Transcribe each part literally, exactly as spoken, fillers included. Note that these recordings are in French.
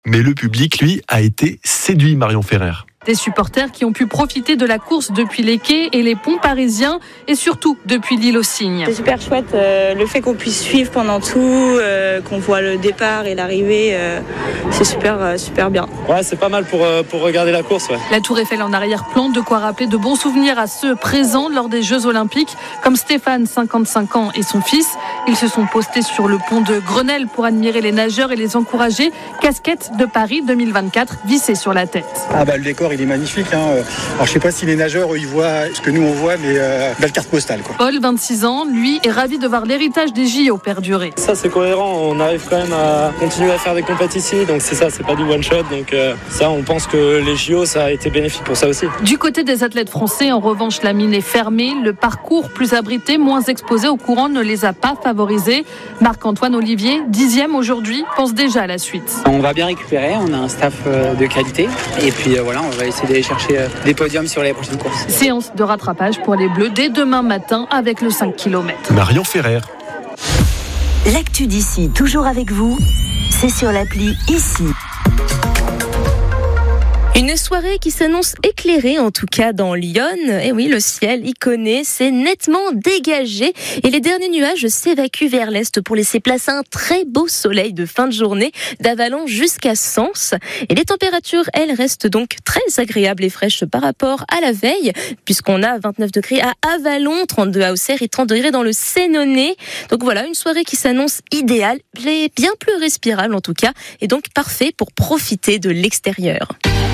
Mais le public, lui, a été séduit, Marion Ferrer. Des supporters qui ont pu profiter de la course depuis les quais et les ponts parisiens et surtout depuis l'île aux Cygnes. C'est super chouette, euh, le fait qu'on puisse suivre pendant tout, euh, qu'on voit le départ et l'arrivée, euh, c'est super, euh, super bien. Ouais, c'est pas mal pour, euh, pour regarder la course. Ouais. La Tour Eiffel en arrière-plan, de quoi rappeler de bons souvenirs à ceux présents lors des Jeux Olympiques, comme Stéphane, cinquante-cinq ans, et son fils. Ils se sont postés sur le pont de Grenelle pour admirer les nageurs et les encourager. Casquette de Paris deux mille vingt-quatre vissée sur la tête. Ah bah le décor il est magnifique. Hein. Alors je sais pas si les nageurs eux, ils voient ce que nous on voit, mais euh, belle carte postale quoi. Paul, vingt-six ans, lui est ravi de voir l'héritage des J O perdurer. Ça c'est cohérent, on arrive quand même à continuer à faire des compétitions ici, donc c'est ça, c'est pas du one shot, donc euh, ça on pense que les J O ça a été bénéfique pour ça aussi. Du côté des athlètes français, en revanche la mine est fermée, le parcours plus abrité, moins exposé au courant ne les a pas favorisés. Marc-Antoine Olivier, dixième aujourd'hui, pense déjà à la suite. On va bien récupérer, on a un staff de qualité et puis euh, voilà, on va essayer d'aller chercher euh, des podiums sur les prochaines courses. Séance de rattrapage pour les Bleus dès demain matin avec le cinq kilomètres. Marion Ferrer. L'actu d'ici, toujours avec vous, c'est sur l'appli Ici. Une soirée qui s'annonce éclairée, en tout cas dans Lyon. Et oui, le ciel iconé s'est nettement dégagé et les derniers nuages s'évacuent vers l'est pour laisser place à un très beau soleil de fin de journée d'Avalon jusqu'à Sens. Et les températures, elles, restent donc très agréables et fraîches par rapport à la veille, puisqu'on a vingt-neuf degrés à Avalon, trente-deux à Auxerre et trente degrés dans le Sénonais. Donc voilà, une soirée qui s'annonce idéale, bien plus respirable en tout cas, et donc parfait pour profiter de l'extérieur.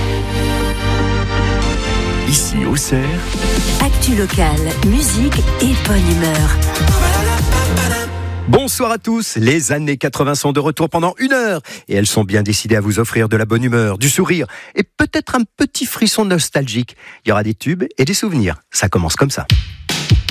Ici, Auxerre. Actu locale, musique et bonne humeur. Bonsoir à tous, les années quatre-vingts sont de retour pendant une heure et elles sont bien décidées à vous offrir de la bonne humeur, du sourire et peut-être un petit frisson nostalgique. Il y aura des tubes et des souvenirs, ça commence comme ça.